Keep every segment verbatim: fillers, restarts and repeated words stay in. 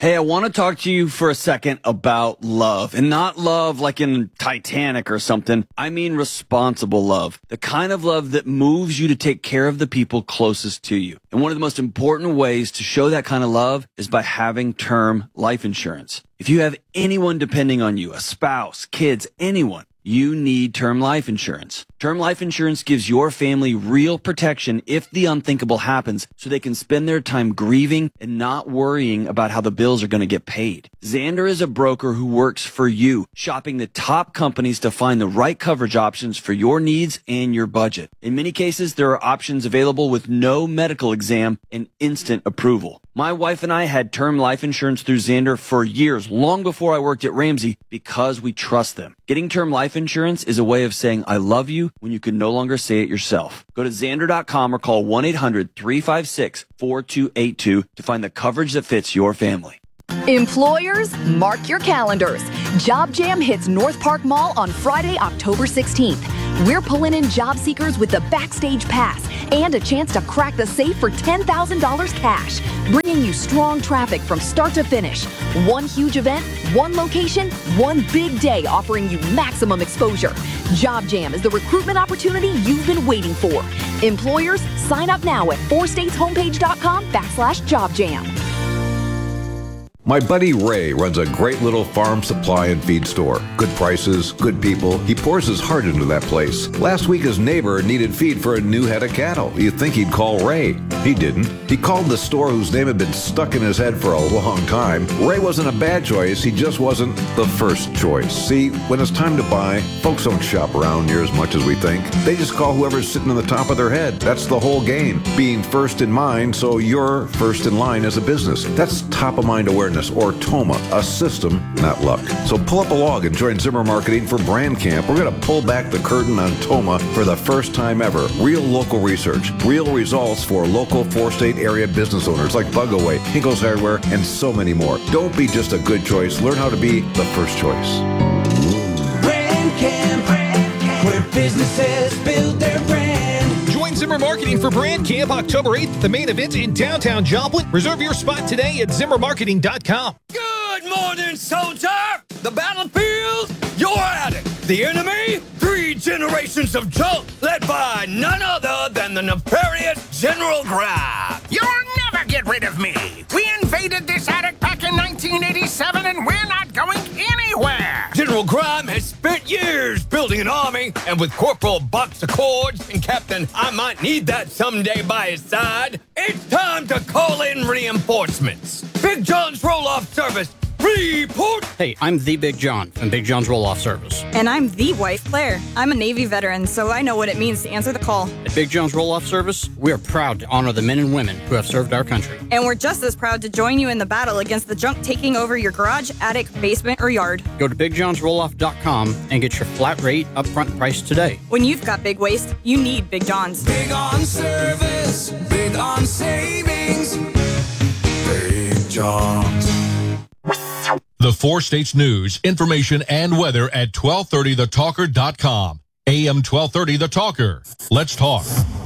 Hey, I want to talk to you for a second about love, and not love like in Titanic or something. I mean responsible love, the kind of love that moves you to take care of the people closest to you. And one of the most important ways to show that kind of love is by having term life insurance. If you have anyone depending on you, a spouse, kids, anyone, you need term life insurance. Term life insurance gives your family real protection if the unthinkable happens, so they can spend their time grieving and not worrying about how the bills are going to get paid. Xander is a broker who works for you, shopping the top companies to find the right coverage options for your needs and your budget. In many cases, there are options available with no medical exam and instant approval. My wife and I had term life insurance through Xander for years, long before I worked at Ramsey, because we trust them. Getting term life insurance is a way of saying I love you when you can no longer say it yourself. Go to Xander dot com or call one eight hundred three five six four two eight two to find the coverage that fits your family. Employers, mark your calendars. Job Jam hits North Park Mall on Friday, October sixteenth. We're pulling in job seekers with the Backstage Pass and a chance to crack the safe for ten thousand dollars cash, bringing you strong traffic from start to finish. One huge event, one location, one big day offering you maximum exposure. Job Jam is the recruitment opportunity you've been waiting for. Employers, sign up now at four states homepage dot com backslash job jam. My buddy Ray runs a great little farm supply and feed store. Good prices, good people. He pours his heart into that place. Last week, his neighbor needed feed for a new head of cattle. You'd think he'd call Ray. He didn't. He called the store whose name had been stuck in his head for a long time. Ray wasn't a bad choice. He just wasn't the first choice. See, when it's time to buy, folks don't shop around near as much as we think. They just call whoever's sitting on the top of their head. That's the whole game. Being first in mind, so you're first in line as a business. That's top of mind awareness. Or TOMA, a system, not luck. So pull up a log and join Zimmer Marketing for Brand Camp. We're going to pull back the curtain on TOMA for the first time ever. Real local research, real results for local four-state area business owners like Bugaway, Hinkle's Hardware, and so many more. Don't be just a good choice. Learn how to be the first choice. Brand Camp, Brand Camp, where businesses build their brand. Join Zimmer Marketing for Brand Camp October eighth, the main event in downtown Joplin. Reserve your spot today at zimmer marketing dot com. Good morning, soldier! The battlefield, you're at it. The enemy, three generations of junk led by none other than the nefarious General Grime. You'll never get rid of me. We invaded this attic back in nineteen eighty-seven, and we're not going anywhere. General Grime has spent years building an army, and with Corporal Box Accords and Captain I might need that someday by his side, it's time to call in reinforcements. Big John's roll-off service. Report! Hey, I'm the Big John from Big John's Roll-Off Service. And I'm the wife, Claire. I'm a Navy veteran, so I know what it means to answer the call. At Big John's Roll-Off Service, we are proud to honor the men and women who have served our country. And we're just as proud to join you in the battle against the junk taking over your garage, attic, basement, or yard. Go to big johns roll off dot com and get your flat rate upfront price today. When you've got big waste, you need Big John's. Big on service, big on savings. Big John's. The Four States News, information, and weather at twelve thirty the talker dot com. A M twelve thirty The Talker. Let's talk.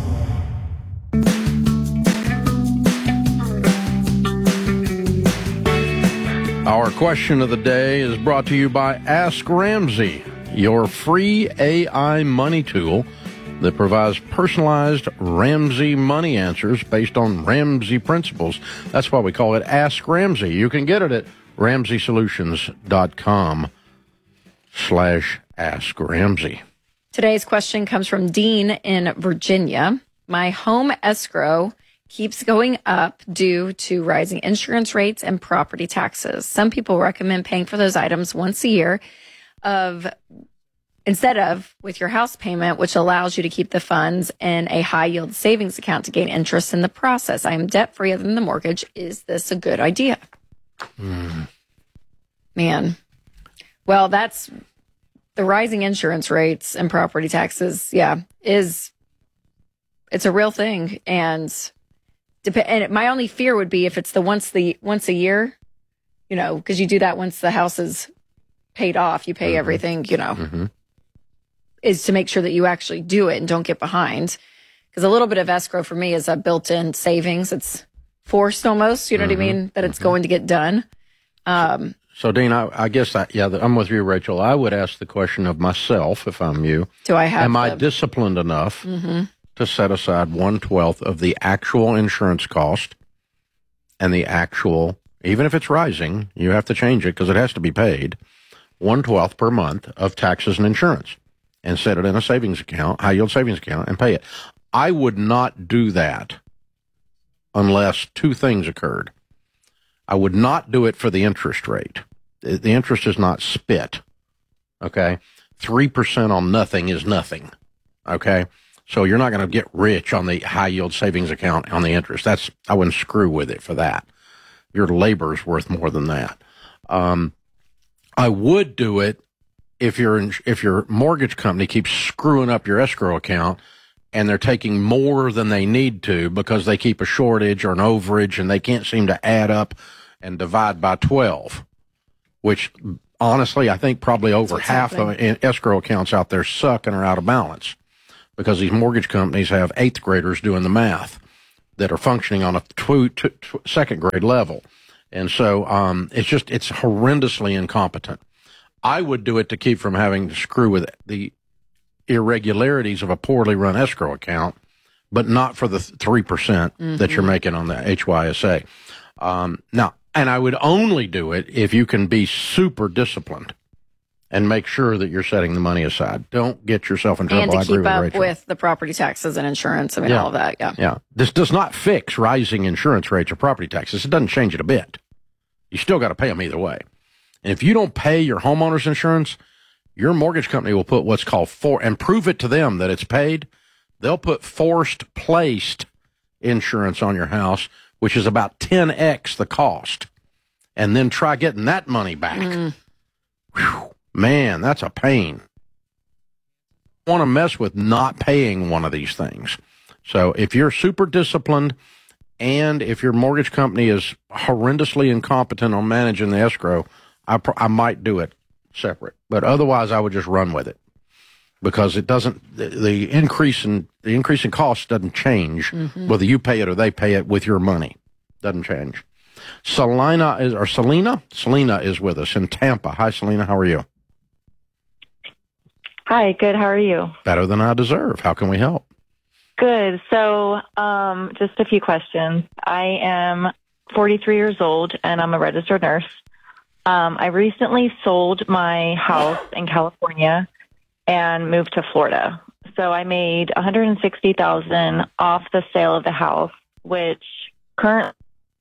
Our question of the day is brought to you by Ask Ramsey, your free A I money tool that provides personalized Ramsey money answers based on Ramsey principles. That's why we call it Ask Ramsey. You can get it at ramsey solutions dot com slash ask Ramsey. Today's question comes from Dean in Virginia. My home escrow keeps going up due to rising insurance rates and property taxes. Some people recommend paying for those items once a year of instead of with your house payment, which allows you to keep the funds in a high yield savings account to gain interest in the process. I am debt free other than the mortgage. Is this a good idea? Mm. Man. Well, that's the rising insurance rates and property taxes. Yeah, is it's a real thing. And dep- and my only fear would be if it's the once the once a year, you know, because you do that once the house is paid off, you pay mm-hmm. everything, you know, mm-hmm. is to make sure that you actually do it and don't get behind. Because a little bit of escrow for me is a built-in savings. It's forced almost, you know mm-hmm. what I mean, that it's mm-hmm. going to get done. Um, so, Dean, I, I guess I, yeah, I'm with you, Rachel. I would ask the question of myself if I'm you. Do I have? Am the, I disciplined enough mm-hmm. to set aside one twelfth of the actual insurance cost and the actual, even if it's rising, you have to change it because it has to be paid, one twelfth per month of taxes and insurance, and set it in a savings account, high yield savings account, and pay it. I would not do that unless two things occurred. I would not do it for the interest rate. The interest is not spit. Okay. three percent on nothing is nothing. Okay. So you're not going to get rich on the high yield savings account on the interest. That's, I wouldn't screw with it for that. Your labor is worth more than that. Um, I would do it if your, if your mortgage company keeps screwing up your escrow account and they're taking more than they need to because they keep a shortage or an overage and they can't seem to add up and divide by twelve, which honestly, I think probably over What's half happening? of escrow accounts out there suck and are out of balance because these mortgage companies have eighth graders doing the math that are functioning on a tw- t- t- second grade level. And so, um, it's just, it's horrendously incompetent. I would do it to keep from having to screw with the irregularities of a poorly run escrow account, but not for the three percent mm-hmm. that you're making on the H Y S A. Um, now, and I would only do it if you can be super disciplined and make sure that you're setting the money aside. Don't get yourself in trouble. And to I agree keep with up Rachel. with the property taxes and insurance. I mean, Yeah. all of that. Yeah. Yeah. This does not fix rising insurance rates or property taxes. It doesn't change it a bit. You still got to pay them either way. And if you don't pay your homeowner's insurance, your mortgage company will put what's called for, and prove it to them that it's paid. They'll put forced placed insurance on your house, which is about ten x the cost, and then try getting that money back. Mm. Whew, man, that's a pain. Want to mess with not paying one of these things. So if you're super disciplined and if your mortgage company is horrendously incompetent on managing the escrow, I, pr- I might do it separate. But otherwise, I would just run with it because it doesn't, the, the increase in the increase in cost doesn't change Mm-hmm. whether you pay it or they pay it with your money. Doesn't change. Selena is, or Selena? Selena is with us in Tampa. Hi, Selena. How are you? Hi, good. How are you? Better than I deserve. How can we help? Good. So, um, just a few questions. I am forty-three years old and I'm a registered nurse. Um, I recently sold my house in California and moved to Florida. So I made one hundred sixty thousand dollars off the sale of the house, which currently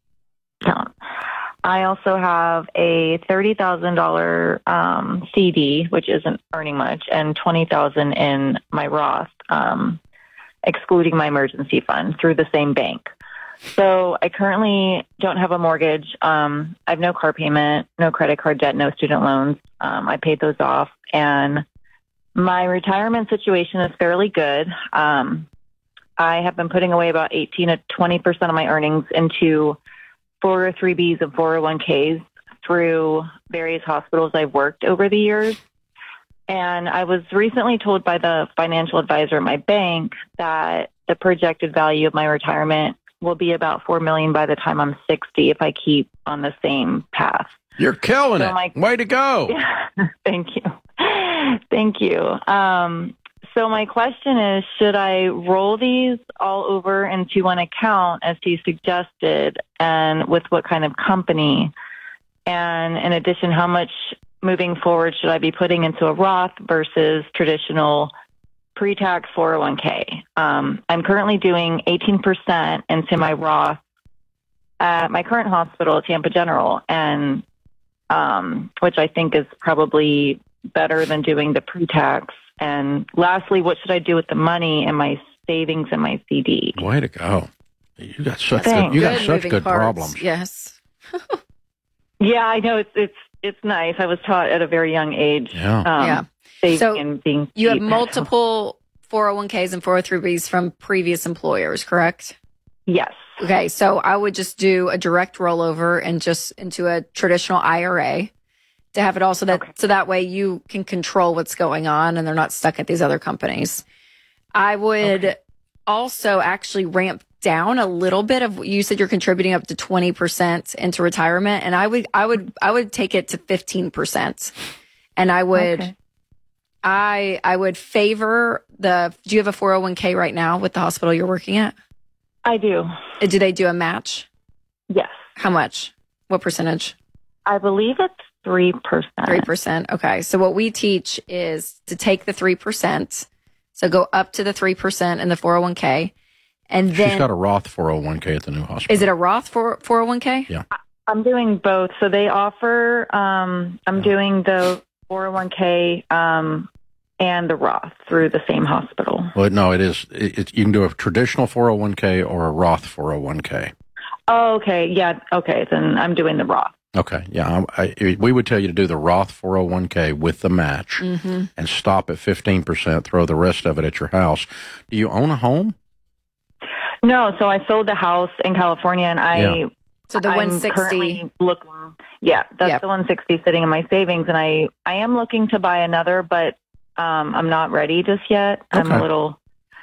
I also have a thirty thousand dollars um, C D, which isn't earning much, and twenty thousand dollars in my Roth, um, excluding my emergency fund through the same bank. So I currently don't have a mortgage. Um, I have no car payment, no credit card debt, no student loans. Um, I paid those off, and my retirement situation is fairly good. Um, I have been putting away about eighteen to twenty percent of my earnings into four oh three B's and four oh one K's through various hospitals I've worked over the years. And I was recently told by the financial advisor at my bank that the projected value of my retirement will be about four million dollars by the time I'm sixty if I keep on the same path. You're killing So it. my- Way to go. Thank you. Thank you. Um, so my question is, should I roll these all over into one account as he suggested, and with what kind of company? And in addition, how much moving forward should I be putting into a Roth versus traditional pre-tax four oh one K? Um, I'm currently doing eighteen percent into my Roth at my current hospital, Tampa General, and um, which I think is probably better than doing the pre-tax. And lastly, what should I do with the money and my savings and my C D? Way to go. You got such Thanks. good, you got Good such moving good parts. problems. Yes. Yeah, I know it's it's it's nice. I was taught at a very young age. Yeah. Um, Yeah. saving So and being You have cheap. multiple four oh one K's and four oh three B's from previous employers, correct? Yes. Okay, so I would just do a direct rollover and just into a traditional I R A to have it all so that Okay. so that way you can control what's going on and they're not stuck at these other companies. I would Okay. also actually ramp down a little bit of, you said you're contributing up to twenty percent into retirement. And I would, I would, I would take it to fifteen percent. And I would, okay. I, I would favor the, do you have a four oh one k right now with the hospital you're working at? I do. Do they do a match? Yes. How much? What percentage? I believe it's three percent. three percent. Okay. So what we teach is to take the three percent. So go up to the three percent in the four oh one k. And then. She's got a Roth four oh one k at the new hospital. Is it a Roth four oh one k? Yeah. I'm doing both. So they offer, um, I'm yeah. doing the four oh one k um, and the Roth through the same hospital. Well, no, it is. It, it, you can do a traditional four oh one k or a Roth four oh one k. Oh, okay. Yeah. Okay. Then I'm doing the Roth. Okay. Yeah. I, I, we would tell you to do the Roth four oh one k with the match mm-hmm. and stop at fifteen percent, throw the rest of it at your house. Do you own a home? No. So I sold the house in California and I, yeah. so the one sixty, I'm currently looking, yeah, that's yep. the one sixty sitting in my savings. And I, I am looking to buy another, but um, I'm not ready just yet. Okay. I'm a little.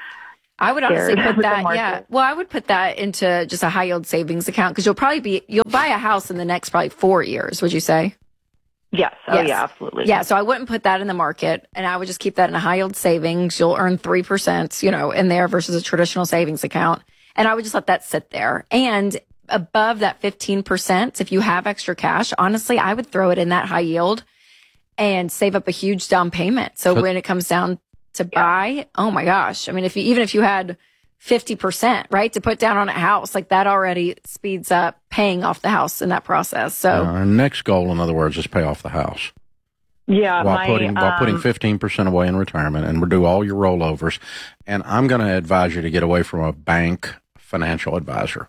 I would honestly put that, yeah. Well, I would put that into just a high yield savings account because you'll probably be, you'll buy a house in the next probably four years, would you say? Yes. Oh, yes. Yeah, absolutely. Yeah. So I wouldn't put that in the market and I would just keep that in a high yield savings. You'll earn three percent, you know, in there versus a traditional savings account. And I would just let that sit there. And above that fifteen percent, if you have extra cash, honestly, I would throw it in that high yield and save up a huge down payment. So when it comes down to buy, oh my gosh. I mean, if you, even if you had fifty percent, right, to put down on a house, like that already speeds up paying off the house in that process. So uh, our next goal, in other words, is pay off the house. Yeah. While my, putting, while um, putting fifteen percent away in retirement and we'll do all your rollovers. And I'm going to advise you to get away from a bank financial advisor.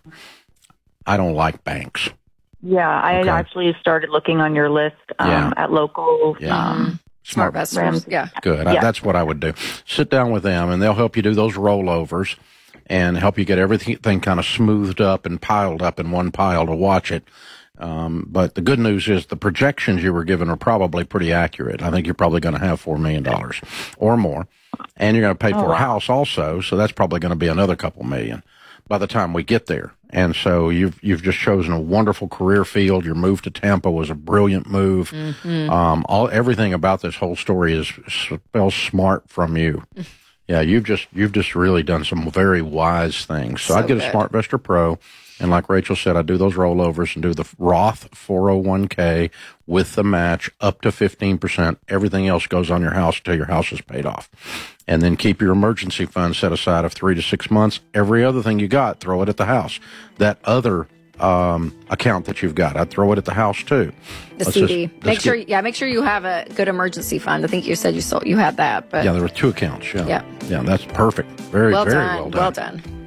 I don't like banks. Yeah. I okay. actually started looking on your list um, yeah. at local, yeah. um, Smart Investors. Yeah. Good. Yeah. I, that's what I would do. Sit down with them and they'll help you do those rollovers and help you get everything kind of smoothed up and piled up in one pile to watch it. Um, but the good news is the projections you were given are probably pretty accurate. I think you're probably going to have four million dollars or more. And you're going to pay for oh, wow. a house also. So that's probably going to be another couple million by the time we get there. And so you've you've just chosen a wonderful career field. Your move to Tampa was a brilliant move. Mm-hmm. Um, all everything about this whole story is spells smart from you. Yeah, you've just you've just really done some very wise things. So, so I'd get good. a SmartVestor Pro, and like Rachel said, I do those rollovers and do the Roth four oh one k with the match up to fifteen percent. Everything else goes on your house until your house is paid off. And then keep your emergency fund set aside of three to six months. Every other thing you got, throw it at the house. That other um, account that you've got, I'd throw it at the house too. The let's C D. Just, make sure, get, yeah, make sure you have a good emergency fund. I think you said you sold, you had that, but yeah, there were two accounts. Yeah, yeah, yeah, that's perfect. Very, well very done. well done. Well done.